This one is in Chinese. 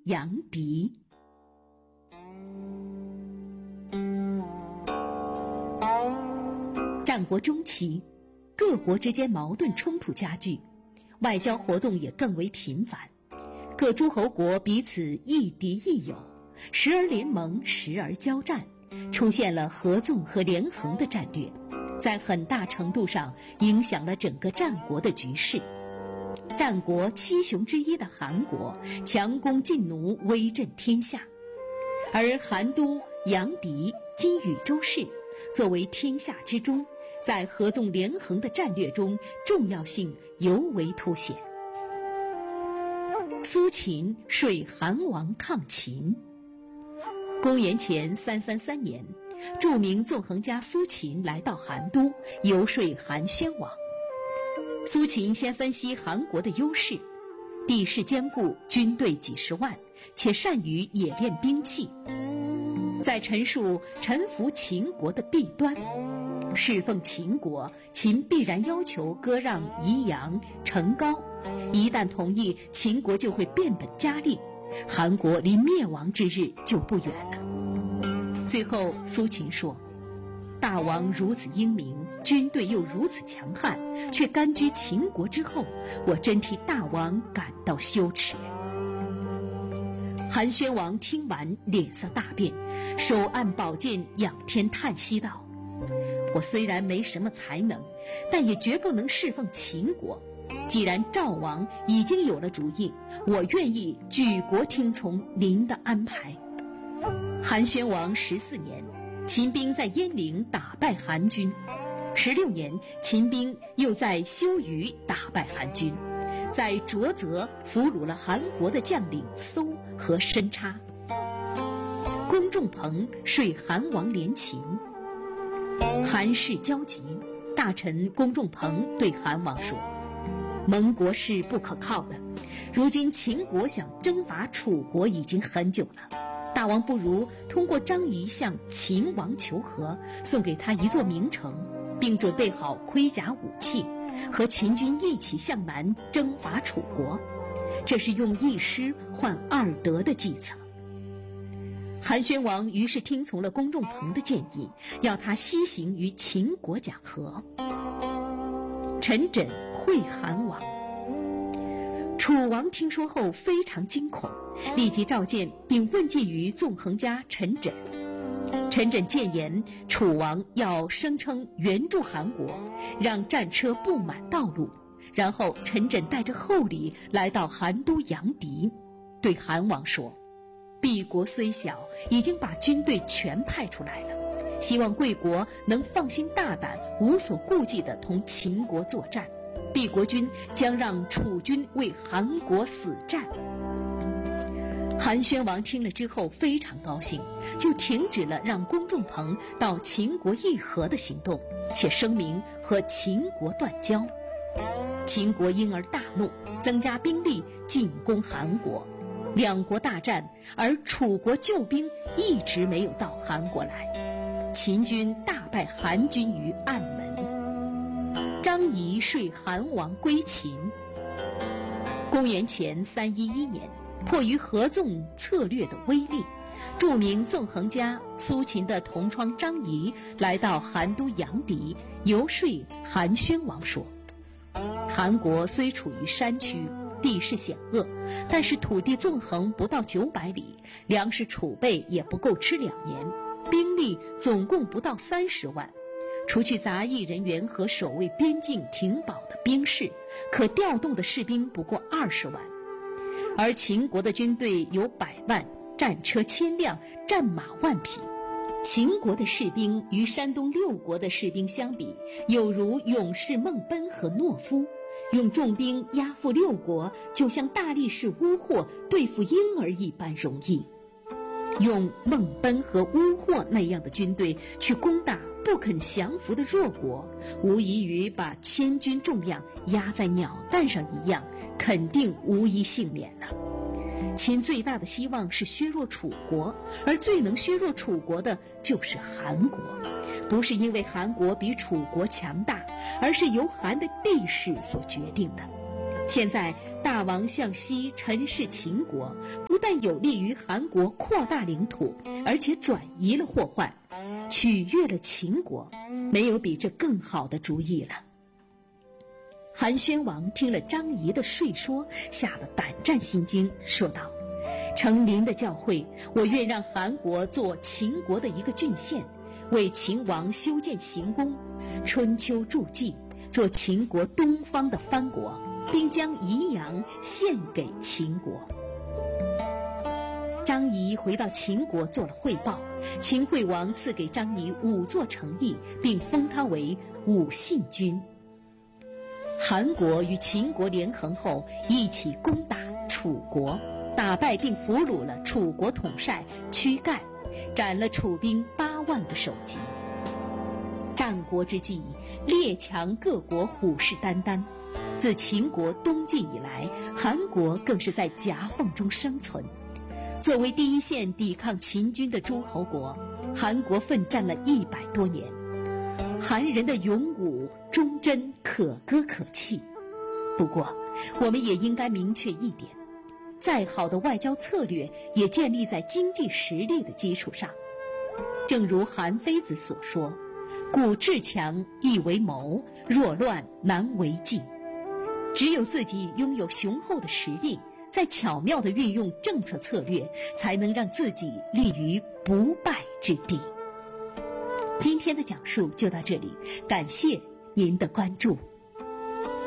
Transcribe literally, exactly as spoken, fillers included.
杨迪。战国中期，各国之间矛盾冲突加剧，外交活动也更为频繁，各诸侯国彼此亦敌亦友，时而联盟，时而交战，出现了合纵和连横的战略，在很大程度上影响了整个战国的局势。战国七雄之一的韩国强攻晋奴，威震天下，而韩都杨迪今禹州市作为天下之中，在合纵连横的战略中重要性尤为凸显。苏秦率韩王抗秦。公元前三三三年，著名纵横家苏秦来到韩都，游说韩宣王。苏秦先分析韩国的优势，地势坚固，军队几十万，且善于冶炼兵器。在陈述臣服秦国的弊端，侍奉秦国，秦必然要求割让宜阳、成皋，一旦同意，秦国就会变本加厉，韩国离灭亡之日就不远了。最后苏秦说，大王如此英明，军队又如此强悍，却甘居秦国之后，我真替大王感到羞耻。韩宣王听完脸色大变，手按宝剑仰天叹息道，我虽然没什么才能，但也绝不能侍奉秦国。既然赵王已经有了主意，我愿意举国听从您的安排。韩宣王十四年，秦兵在鄢陵打败韩军；十六年，秦兵又在修鱼打败韩军，在浊泽俘虏了韩国的将领搜和申叉。公仲朋说韩王联秦，韩氏焦急，大臣公仲朋对韩王说，盟国是不可靠的，如今秦国想征伐楚国已经很久了，大王不如通过张仪向秦王求和，送给他一座名城，并准备好盔甲武器，和秦军一起向南征伐楚国，这是用一失换二得的计策。韩宣王于是听从了公仲朋的建议，要他西行于秦国讲和。陈轸会韩王。楚王听说后非常惊恐，立即召见并问计于纵横家陈轸。陈轸谏言楚王要声称援助韩国，让战车布满道路，然后陈轸带着厚礼来到韩都杨迪，对韩王说，敝国虽小，已经把军队全派出来了，希望贵国能放心大胆，无所顾忌地同秦国作战，敝国军将让楚军为韩国死战。韩宣王听了之后非常高兴，就停止了让公仲朋到秦国议和的行动，且声明和秦国断交。秦国因而大怒，增加兵力进攻韩国，两国大战，而楚国救兵一直没有到韩国来，秦军大败韩军于暗门。张仪说韩王归秦。公元前三一一年，迫于合纵策略的威力，著名纵横家苏秦的同窗张仪来到韩都杨迪，游说韩宣王说，韩国虽处于山区，地势险恶，但是土地纵横不到九百里，粮食储备也不够吃两年，兵力总共不到三十万，除去杂役人员和守卫边境停保的兵士，可调动的士兵不过二十万。而秦国的军队有百万，战车千辆，战马万匹。秦国的士兵与山东六国的士兵相比，有如勇士孟奔和懦夫，用重兵压服六国，就像大力士乌霍对付婴儿一般容易。用孟奔和乌霍那样的军队去攻打不肯降服的弱国，无异于把千军重量压在鸟蛋上一样，肯定无一幸免了。秦最大的希望是削弱楚国，而最能削弱楚国的就是韩国，不是因为韩国比楚国强大，而是由韩的地势所决定的。 现在大王向西陈氏秦国，不但有利于韩国扩大领土，而且转移了祸患，取悦了秦国，没有比这更好的主意了。韩宣王听了张仪的说说，吓得胆战心惊，说道：承您的教诲，我愿让韩国做秦国的一个郡县，为秦王修建行宫，春秋助稷，做秦国东方的藩国，并将宜阳献给秦国。张仪回到秦国做了汇报，秦惠王赐给张仪五座城邑，并封他为武信君。韩国与秦国联合后，一起攻打楚国，打败并俘虏了楚国统帅屈干，斩了楚兵八万个首级。战国之际，列强各国虎视眈眈。自秦国东进以来，韩国更是在夹缝中生存。作为第一线抵抗秦军的诸侯国，韩国奋战了一百多年。韩人的勇武忠贞可歌可泣。不过，我们也应该明确一点，再好的外交策略也建立在经济实力的基础上。正如韩非子所说：故志强易为谋，若乱难为继。只有自己拥有雄厚的实力，再巧妙地运用政策策略，才能让自己立于不败之地。今天的讲述就到这里，感谢您的关注。